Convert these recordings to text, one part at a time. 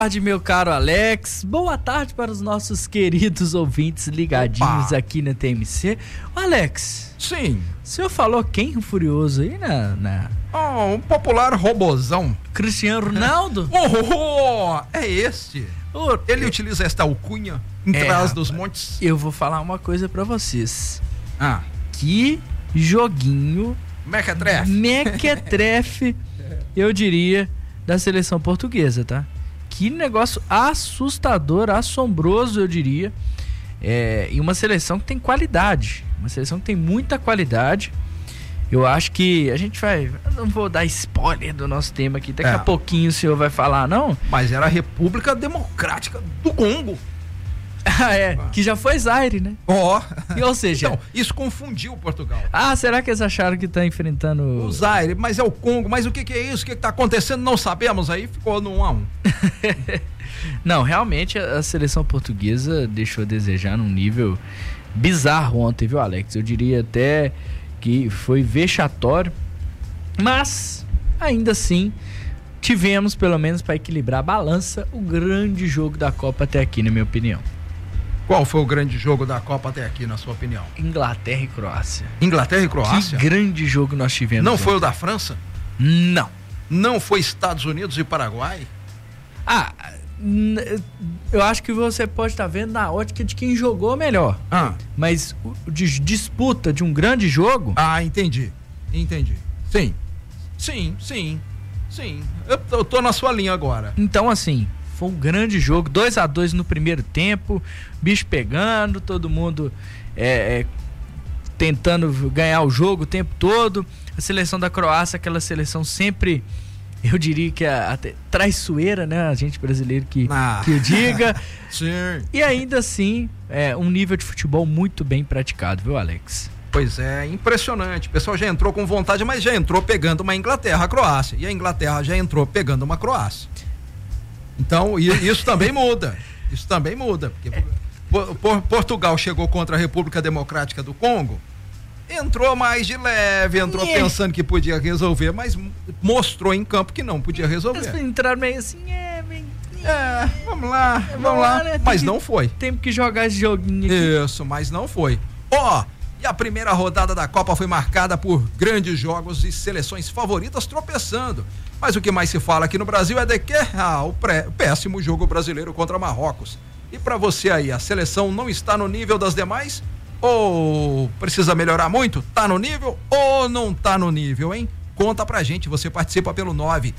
Boa tarde, meu caro Alex. Boa tarde para os nossos queridos ouvintes ligadinhos aqui na TMC. Alex. Sim. O senhor falou quem o Furioso aí um popular robozão. Cristiano Ronaldo? É este. Ele utiliza esta alcunha em trás dos montes. Eu vou falar uma coisa pra vocês. Que joguinho mequetrefe, eu diria, da seleção portuguesa, tá? Que negócio assustador, assombroso, eu diria. E uma seleção que tem qualidade. Uma seleção que tem muita qualidade. Eu acho que a gente vai... Eu não vou dar spoiler do nosso tema aqui. Daqui a pouquinho o senhor vai falar, não? Mas era a República Democrática do Congo. Que já foi Zaire, né? Ou seja... Então, isso confundiu Portugal. Será que eles acharam que tá enfrentando... O Zaire, mas é o Congo. Mas o que é isso? O que tá acontecendo? Não sabemos. Aí ficou no 1-1. Não, realmente a seleção portuguesa deixou a desejar num nível bizarro ontem, viu, Alex? Eu diria até que foi vexatório. Mas, ainda assim... tivemos, pelo menos para equilibrar a balança, o grande jogo da Copa até aqui, na minha opinião. Qual foi o grande jogo da Copa até aqui, na sua opinião? Inglaterra e Croácia. Inglaterra e Croácia? Que grande jogo nós tivemos. Não foi o da França? Não. Não foi Estados Unidos e Paraguai? Eu acho que você pode estar vendo na ótica de quem jogou melhor. Mas de disputa de um grande jogo... Entendi. Sim, eu tô na sua linha agora. Então, assim, foi um grande jogo, 2-2 no primeiro tempo, bicho pegando, todo mundo tentando ganhar o jogo o tempo todo. A seleção da Croácia, aquela seleção sempre, eu diria que até traiçoeira, né? A gente brasileiro que o diga. Sim. E ainda assim, um nível de futebol muito bem praticado, viu, Alex? Pois é, impressionante. O pessoal já entrou com vontade, mas já entrou pegando uma Inglaterra-Croácia. E a Inglaterra já entrou pegando uma Croácia. Então, isso também muda. Isso também muda. Porque Portugal chegou contra a República Democrática do Congo, entrou mais de leve, entrou pensando que podia resolver, mas mostrou em campo que não podia resolver. Eles entraram meio assim, vamos lá. Né? Mas não foi. Temos que jogar esse joguinho aqui. Isso, mas não foi. E a primeira rodada da Copa foi marcada por grandes jogos e seleções favoritas tropeçando. Mas o que mais se fala aqui no Brasil é de que o péssimo jogo brasileiro contra Marrocos. E pra você aí, a seleção não está no nível das demais? Ou precisa melhorar muito? Tá no nível ou não tá no nível, hein? Conta pra gente, você participa pelo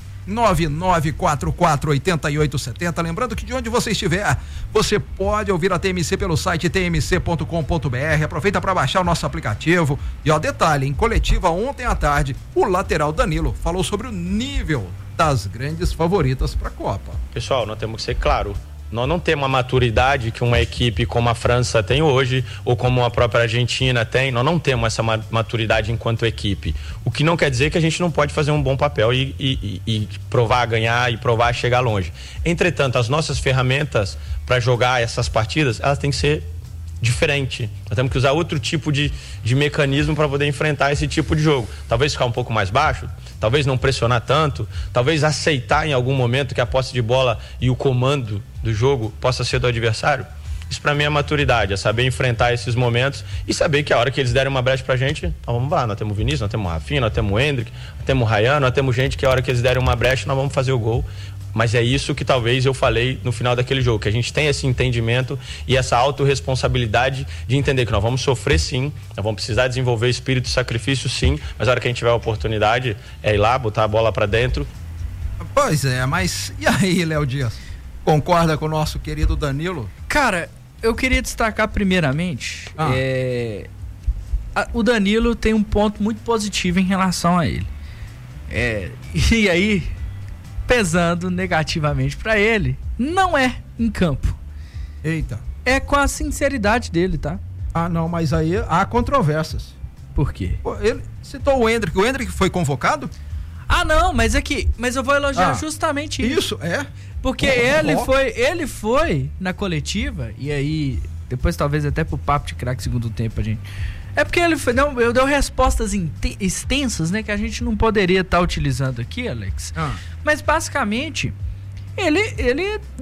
999448870. Lembrando que de onde você estiver, você pode ouvir a TMC pelo site tmc.com.br. Aproveita para baixar o nosso aplicativo. E detalhe, em coletiva ontem à tarde, o lateral Danilo falou sobre o nível das grandes favoritas para a Copa. Pessoal, nós temos que ser claro. Nós não temos a maturidade que uma equipe como a França tem hoje, ou como a própria Argentina tem. Nós não temos essa maturidade enquanto equipe. O que não quer dizer que a gente não pode fazer um bom papel e provar a ganhar e provar a chegar longe. Entretanto, as nossas ferramentas para jogar essas partidas, elas têm que ser diferentes. Nós temos que usar outro tipo de mecanismo para poder enfrentar esse tipo de jogo. Talvez ficar um pouco mais baixo, talvez não pressionar tanto, talvez aceitar em algum momento que a posse de bola e o comando do jogo possa ser do adversário. Isso pra mim é maturidade, é saber enfrentar esses momentos e saber que a hora que eles derem uma brecha pra gente, nós vamos lá, nós temos o Vinícius, nós temos o Rafinha, nós temos o Endrick, nós temos o Ryan, nós temos gente que a hora que eles derem uma brecha, nós vamos fazer o gol. Mas é isso que talvez eu falei no final daquele jogo, que a gente tem esse entendimento e essa autorresponsabilidade de entender que nós vamos sofrer sim, nós vamos precisar desenvolver espírito de sacrifício sim, mas a hora que a gente tiver a oportunidade é ir lá, botar a bola pra dentro. Pois é, mas e aí, Léo Dias? Concorda com o nosso querido Danilo? Cara, eu queria destacar primeiramente, o Danilo tem um ponto muito positivo em relação a ele. E aí, pesando negativamente pra ele, não é em campo. Eita. É com a sinceridade dele, tá? Não, mas aí há controvérsias. Por quê? Ele citou o Endrick foi convocado? Não, mas eu vou elogiar justamente isso. Isso, é? Porque ele foi na coletiva, e aí, depois talvez até pro papo de craque segundo tempo a gente... É porque ele deu respostas extensas, né, que a gente não poderia estar utilizando aqui, Alex. Mas basicamente, ele